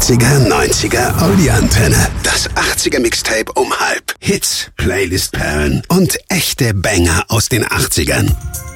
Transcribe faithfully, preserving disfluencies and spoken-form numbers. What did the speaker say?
achtziger, neunziger Audioantenne. Das achtziger Mixtape um halb. Hits, Playlist-Perlen und echte Banger aus den achtzigern.